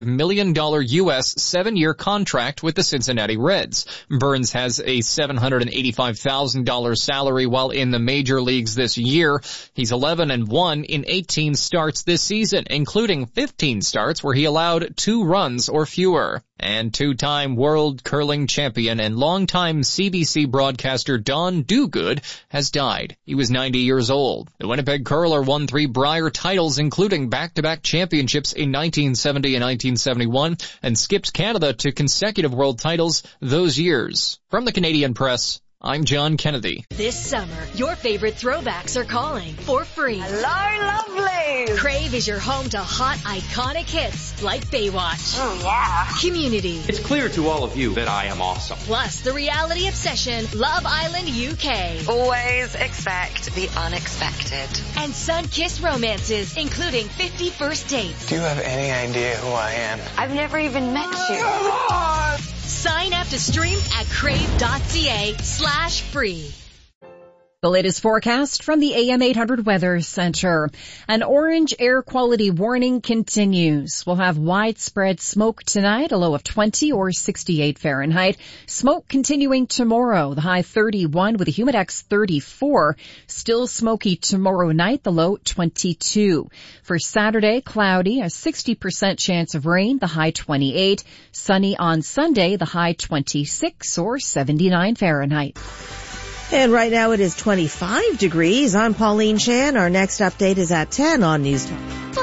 million U.S. 7-year contract with the Cincinnati Reds. Burns has a $785,000 salary while in the major leagues this year. He's 11-1 in 18 starts this season, including 15 starts where he allowed 2 runs or fewer. And 2-time world curling champion and longtime CBC broadcaster Don Duguid has died. He was 90 years old. The Winnipeg curler won 3 Brier titles, including back-to-back championships in 1970 and 1971, and skipped Canada to consecutive world titles those years. From the Canadian Press, I'm John Kennedy. This summer, your favorite throwbacks are calling for free. Hello, lovely! Crave is your home to hot, iconic hits like Baywatch. Oh, yeah. Community. It's clear to all of you that I am awesome. Plus, the reality obsession, Love Island UK. Always expect the unexpected. And sun-kissed romances, including 50 First Dates. Do you have any idea who I am? I've never even met you. Sign up to stream at crave.ca/free. The latest forecast from the AM 800 Weather Center. An orange air quality warning continues. We'll have widespread smoke tonight, a low of 20 or 68 Fahrenheit. Smoke continuing tomorrow, the high 31 with a humidex 34. Still smoky tomorrow night, the low 22. For Saturday, cloudy, a 60% chance of rain, the high 28. Sunny on Sunday, the high 26 or 79 Fahrenheit. And right now it is 25 degrees. I'm Pauline Chan. Our next update is at 10 on News Talk.